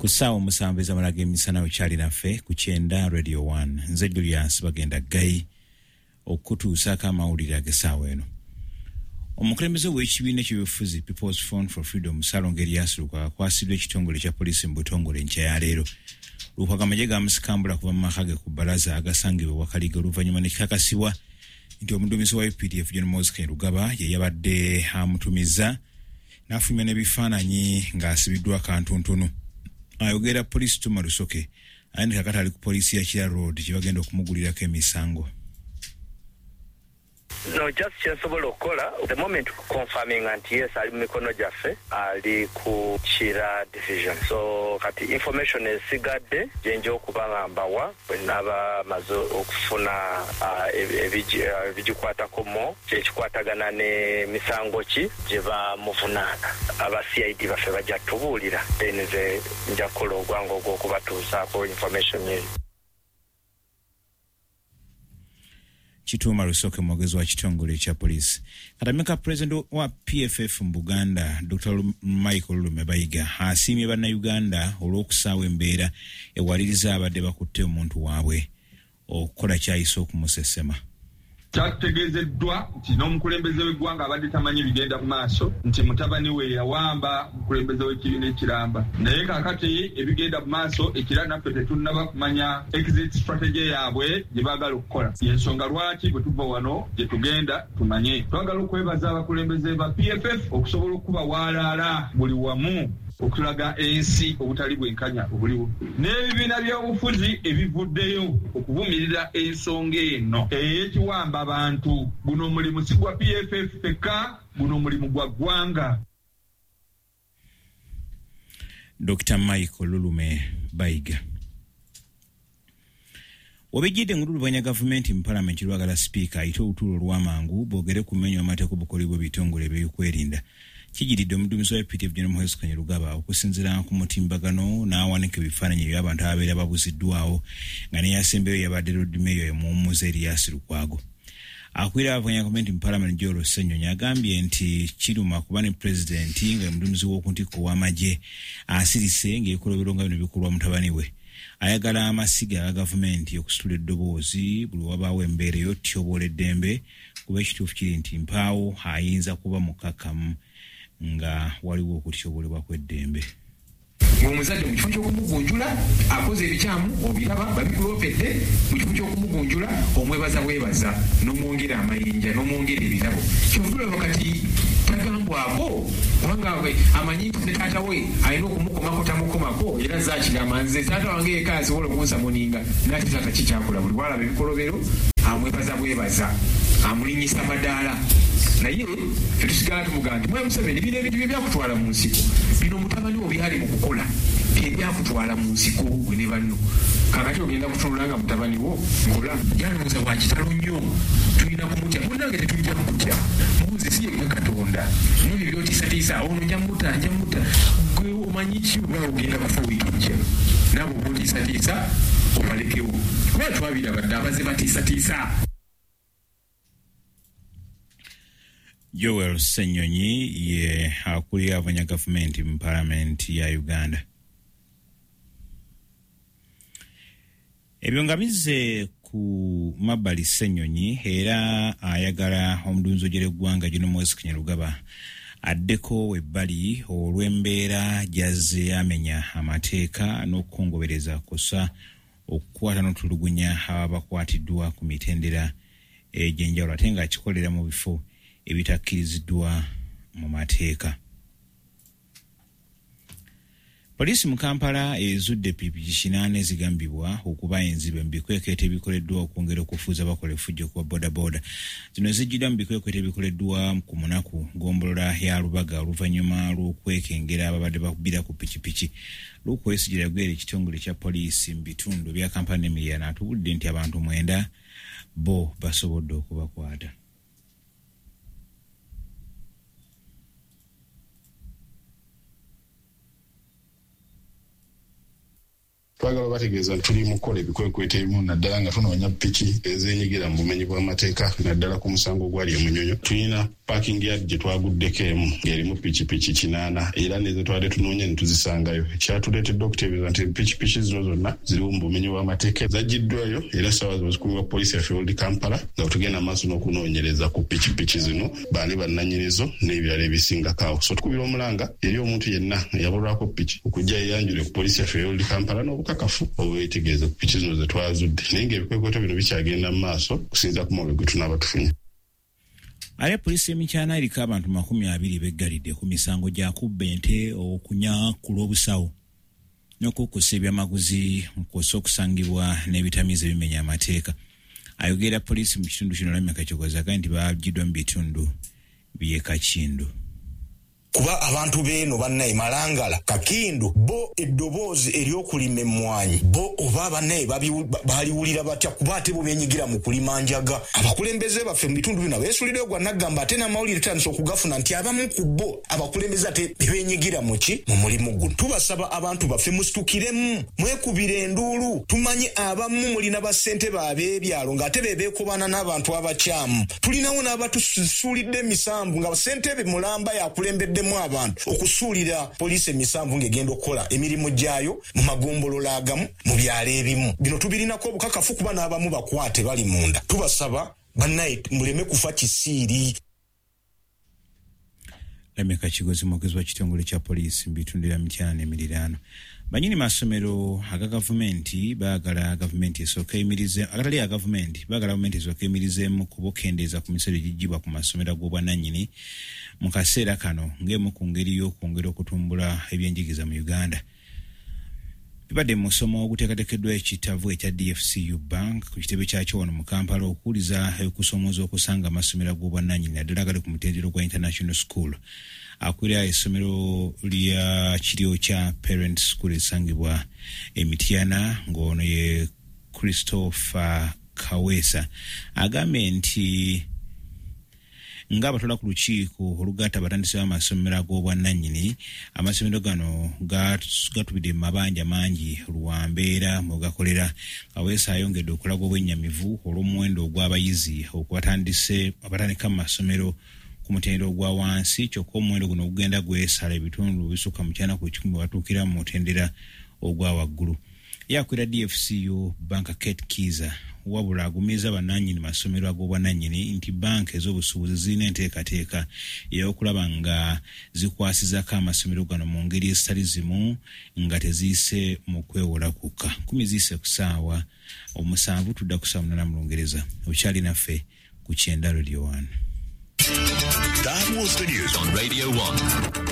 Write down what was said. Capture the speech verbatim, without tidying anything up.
Kusaawa musanvu ez'amalaga emisana wekyali naffe ku kyenda Radio one. Nze Julius bagenda Gayi okutuusaako amawulire ag'essaawa eno. Omukulembeze w'ekibiina ky'ebyobufuzi People's Front for Freedom Ssaalongo Erias Lukwago akwasiddwa ekitongole kya poliisi mu butongole enkya ya leero. Lukwago amagye gamusikambula kuva mu maka ge ku bbalaza agasangibwa Wakaliga oluvannyuma ne kikakasibwa nti omuduumizi wa U P D F John Moses Rugaba ye yabadde amutumiza n'afulumya n'ebifaananyi ng'asibiddwa akantuntunu. Ayogera poliisi Tuma Lusoke ayandika kati ali ku poliisi ya Kira Road gye bagenda okumugulirako emisango. No, just kyensobola okukola the moment confirming anti yes ali mu mikono gyaffe ali ku Kira division. So kati information esigadde gyenja okubanga mbawa bwe naba maze okufuna ebigikwatako mo kyekikwatagana ne misango ki gye bamuvunaana. Aba C I D baffe bajja tubuulira then nze nja kukola ogwango ogw'okubatuusaako information yeyo. Kituma Lusoke mwogezi wa kitongole kya poliisi. Katamika president wa P F F mu Buganda Doctor Michael Lulume Bayiga asiimye bannayuganda olw'okusaawa embeera ewaliriza abadde bakutte omuntu waabwe okukola kyayisa okumusesema. Kyategeezeddwa nti n'omukulembeze w'eggwanga abadde tamanyi bigenda mu maaso nti mutabani we yawamba mukulembeze w'ekibiina ekiramba. Naye kaakati ebigenda mu maaso ekira naffe tetunnaba kumanya exit strategy yaabwe gye baagala okukola. Y'ensonga lwaki bwe tuva wano gye tugenda tumanye. Twagala okwebaza abakulembeze ba P F F okusobola okuba waalaala buli wamu okulaga ensi obutali bwenkanya obuliwo. N'ebibiina by'obufuzi ebivuddeyo okuvumirira ensonga eno ey'ekiwamba abantu. Guno omulimu si gwa P F F fekka, guno omulimu gwa ggwanga. Doctor Michael Lulume Bayiga. Wabejjidde ngululubanya gavumenti mu palamenti lwagala sipiika ayite otulo lw'amangu boogere ku mmenyo amateeka obukolibwa ebitongole by'okwerinda. Kijiridde omuduumizi wa U P D F John Moses Rugaba okusinziira ku mutimbagano n'awanika ebifaananyi eby'abantu ababeera babuziddwawo nga neyasembeyo yabadde Lord Mayor Muwummuzi Erias Lukwago. Akwira abavuganya gavumenti mu palamenti Joel Ssenyonyi agambye nti kiruma kuba ne pulezidenti nga omuduumizi w'okuntikko w'amagye asirise ng'ebikolobero nga bino bikolwa mutabani we. Ayagala amasiga aga gavumenti okusitula eddoboozi buli wabaawo embeera ey'otyoboola eddembe kuba ekituufu kiri nti mpaawo ayinza kuba mukakamu nga waliwo okutyobolebwa kw'eddembe. Omuzadde mu kifo ky'okumugunjula akoze ebikyamu obiraba babikulopedde mu kifo ky'okumugunjula omwebaza bwebaza n'omwongera amayinja n'omwongera ebirabo. Kyovulaba kati tagambwako kubanga we amanyi nti ne taata we alina okumukomako tamukomako era zaakigamba nze taata wange eka asobola okunsa muninga naate taata kikyakola buli bwalaba ebikolobero amwebaza bwebaza amulinyisa madaala. Naye tusigala tumugaa nti Mwami Museveni bino ebintu bye byakutwala mu nsiko bino mutabani wo byali mu kukola bye byakutwala mu nsiko gwe ne banno kakati ogenda kutunula nga mutabani wo ngola yalowooza wa kitalo nnyo tulina kumutya munnange tetujja kukutya mubuuze si yenga Katonda n'ebyo byotiisatiisa ono nja mutta nja mutta gwe omanyi ki oba ogenda bafa wiitujja naabo oba otiisatiisa obalekewo kuba twabirabadde abaze batiisatiisa. Joel Ssenyonyi ye akulira abanya gavumenti mu palamenti ya Uganda. Ebyo nga bizze ku Mabbali Ssenyonyi era ayagala omuduumizi w'eggwanga John Moses Rugaba addeko ebbali olw'embeera gy'azze amenya amateeka n'okukongobereza kusa okukwata n'otulugunya abakwatiddwa ku mitendera egy'enjawulo ate ng'akikolera mu bifo ebitakkiriziddwa mu mateeka. Poliisi mu Kampala ezudde ppikipiki kinaana ezigambibwa okuba enzibe mu bikwekweto ebikoleddwa okwongera okufuuza abakola effujjo kuba bodaboda. Zino zijjidwa mu bikwekweto ebikoleddwa ku munaku gombolola ya Lubaga oluvannyuma lw'okwekengera ababadde bakubbira ku ppikipiki. Lukwesigira yagwera ekitongole kya poliisi mu bitundu bya Kampala n'emiriraano atubudde nti abantu mwenda bo basobodde okubakwata. twagala bategeeza tuli mu kukola ebikwekweto ebimu naddala nga tunoonya ppiki ezeenyigira mu bumenyi bw'amateeka naddala ku musango gwali e Munyonyo. Tulina parking yard gye twaguddeko emu ng'erimu ppikipiki kinaana era nezo twali tunoonya ne tuzisangayo. Ekyatuleetedde okutegeeza nti ppikipiki zino zonna ziriwo mu bumenyi bw'amateeka zaggiddwayo era ssaawa zino zikumibwa poliisi yaffe Old Kampala nga tugenda maaso n'okunoonyereza ku ppikipiki zino baani bannannyinizo n'ebirala ebisingako awo. So tukubira omulanga eri omuntu yenna eyabulwako ppiki okujja yeyanjule ku poliisi yaffe Old Kampala n'obukakafu obwetegeeza ku ppiki zino ze twazudde naye ng'ebikwekweto bino bikyagenda mu maaso kusinziira ku mwoyo gwe tunaaba tufunye. Ale poliisi y'emikyana eriko abantu makumi abiri beggalidde ku misango gya kubba ente, okunyakula obusawo n'okukkusa ebyamaguzi nkosa okusangibwa n'ebitamiiza ebimenya amateeka. Ayogera poliisi mu kitundu kino Lamya Kacogoza nti baaggiddwa mu bitundu by'e Kakindu. Kuba abantu beeno bannaye Malangala, Kakindu, bo eddoboozi ery'okulima emmwanyi bo oba bannaye baliwulira batya kuba ate bo beenyigira mu kulima njaga. Abakulembeze baffe mu bitundu bino beesuuliddeyo gwa Nagamba ate n'amawulire tandise okugafuna nti abamu ku bo abakulembeze ate beenyigira mu ki mu mulimu guno. Tubasaba abantu baffe musitukiremu mwekubira enduulu. Tumanyi abamu mulina bassente b'abeebyalo ng'ate be beekobana n'abantu abakyamu. Tulinawo n'abatusuulidde emisanvu nga ssentebe Mulamba yakulembedde mu abantu okusuulira poliisi emisanvu ng'egenda okukola emirimu gyayo mu magombolola agamu mu byalo ebimu. Bino tubirinako obukakafu kuba n'abamu bakwate bali munda. Tubasaba bannaye muleme kufa kisiiri. Lamya Kakigozi mwogezi wa kitongole kya poliisi mu bitundu bya Mityana n'emiriraano. Banyini masomero aga gavumenti baagala gavumenti esooka emirize agatali ya gavumenti baagala gavumenti esooka emirizeemu kubokendeeza ku misolo egigibwa ku masomero ag'obwannannyini mu kaseera kano ng'emu ku ngeri y'okwongera okutumbula ebyenjigiriza mu Uganda. Bibadde mu musomo oguteekateekeddwa ekitavu ekya D F C U Bank ku kitebe kyakyo wano mu Kampala okuwuliza ekusomooza okusanga amasomero ag'obwannannyini naddala agali ku mutendera gwa International School. Akulira essomero lya kiryo kya Parent School esangibwa e Mityana ng'ono ye Christopher Kawesa agambye nti ng'abatola ku lukiiko olugatta abatandisi b'amasomero ag'obwannannyini amasomero gano gatubidde mu mabanja mangi lwambeera mu gakolera. Kawesa ayongedde okulaga obwennyamivu olw'omuwendo ogw'abayizi okubatandise abatandika mu masomero ku mutendera ogwa wansi kyokka omuwendo guno ogugenda gwesala ebitundu bisukka mu kyana ku kikumi batuukira mu mutendera ogwa waggulu. Yakwera D F C U Bank Kate Kiza wabula agumiza bannannyini masomero ag'obwannannyini nti banka ez'obusuubuzi zirina enteekateeka ey'okulaba nga zikwasizako amasomero gano mu ngeri ezitali zimu nga teziise mu kwewola kukka. Kumi ziise ku ssaawa omusanvu tudda ku ssaawa munana mu Lungereza. Okyali naffe ku kyenda Radio one. That was the news on Radio one.